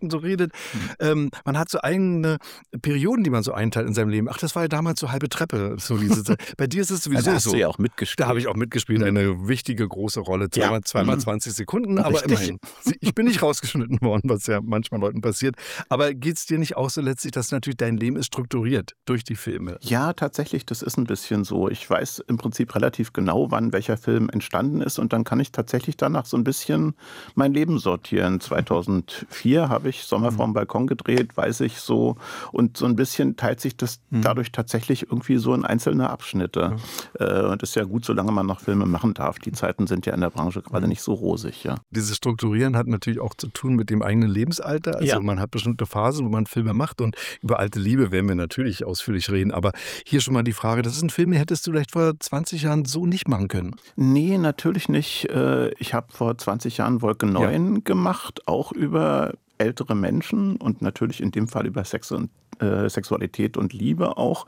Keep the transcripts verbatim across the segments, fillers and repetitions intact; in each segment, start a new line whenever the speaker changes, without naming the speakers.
Leuten so redet. Ähm, man hat so eigene Perioden, die man so einteilt in seinem Leben. Ach, das war ja damals so halbe Treppe, so diese Zeit. Bei dir ist es sowieso
Da hast
so.
du ja auch mitgespielt.
Da habe ich auch mitgespielt, eine wichtige, große Rolle. Zweimal,
Ja.
zweimal
Mhm.
zwanzig Sekunden, aber
Richtig.
immerhin. Ich bin nicht rausgeschnitten worden, was ja manchmal Leuten passiert. Aber geht es dir nicht auch so letztlich, dass natürlich dein Leben ist strukturiert durch die Filme?
Ja, tatsächlich, das ist ein bisschen so. Ich weiß im Prinzip relativ genau, wann welcher Film entstanden ist und dann kann ich tatsächlich danach so ein bisschen mein Leben sortieren. zweitausendvier habe ich Sommer vorm Balkon gedreht, weiß ich so. Und so ein bisschen teilt sich das dadurch tatsächlich irgendwie so in einzelne Abschnitte. Äh, und ist ja gut, solange man noch Filme machen darf. Die Zeiten sind ja in der Branche gerade nicht so rosig, ja.
Dieses Strukturieren hat natürlich auch zu tun mit dem eigenen Lebensalter. Also
Ja.
man hat bestimmte Phasen, wo man Filme macht und über alte Liebe werden wir natürlich ausführlich reden. Aber hier schon mal die Frage, das ist ein Film, den hättest du vielleicht vor zwanzig Jahren so nicht machen können.
Nee, natürlich nicht. Äh, Ich habe vor zwanzig Jahren Wolke neun gemacht, auch über ältere Menschen und natürlich in dem Fall über Sex und äh, Sexualität und Liebe auch,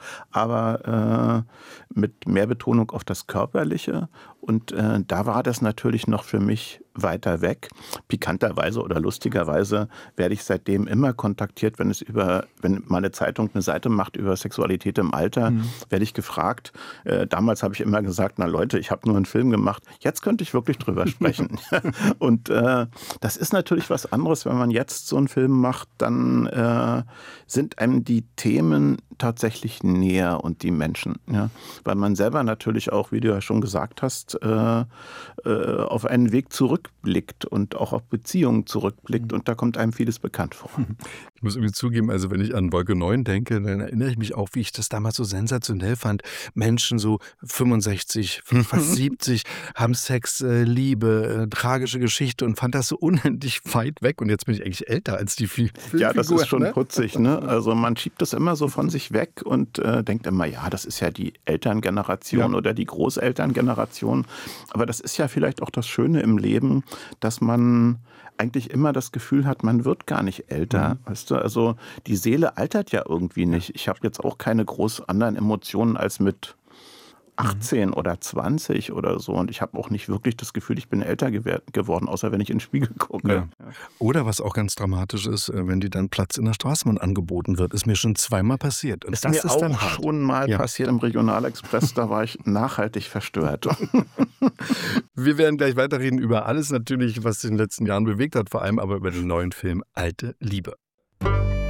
aber äh, mit mehr Betonung auf das Körperliche. Und äh, da war das natürlich noch für mich weiter weg. Pikanterweise oder lustigerweise werde ich seitdem immer kontaktiert, wenn es über, wenn meine Zeitung eine Seite macht über Sexualität im Alter, mhm. werde ich gefragt. Äh, damals habe ich immer gesagt, na Leute, ich habe nur einen Film gemacht. Jetzt könnte ich wirklich drüber sprechen. Und äh, das ist natürlich was anderes, wenn man jetzt so einen Film macht, dann äh, sind einem die Themen tatsächlich näher und die Menschen. Ja? Weil man selber natürlich auch, wie du ja schon gesagt hast, äh, äh, auf einen Weg zurückblickt und auch auf Beziehungen zurückblickt und da kommt einem vieles bekannt vor.
Ich muss irgendwie zugeben, also wenn ich an Wolke neun denke, dann erinnere ich mich auch, wie ich das damals so sensationell fand. Menschen so fünfundsechzig, fast siebzig haben Sex, äh, Liebe, äh, tragische Geschichte und fand das so unendlich weit weg. Und jetzt bin ich eigentlich älter als die Filmfigur.
Ja, das ist schon
ne?
putzig. Ne? Also man schiebt das immer so von sich weg und äh, denkt immer, ja, das ist ja die Elterngeneration
Ja.
oder die Großelterngeneration. Aber das ist ja vielleicht auch das Schöne im Leben, dass man eigentlich immer das Gefühl hat, man wird gar nicht älter. Mhm. Weißt du? Also die Seele altert ja irgendwie nicht. Ich habe jetzt auch keine groß anderen Emotionen als mit achtzehn oder zwanzig oder so. Und ich habe auch nicht wirklich das Gefühl, ich bin älter gewer- geworden, außer wenn ich in den Spiegel gucke.
Ja. Oder was auch ganz dramatisch ist, äh, wenn dir dann Platz in der Straßenbahn angeboten wird. Ist mir schon zweimal passiert. Und
Ist
das
mir
ist
auch
dann hart.
schon mal
Ja.
passiert im Regionalexpress, da war ich nachhaltig verstört.
Wir werden gleich weiterreden über alles natürlich, was sich in den letzten Jahren bewegt hat, vor allem aber über den neuen Film Alte Liebe.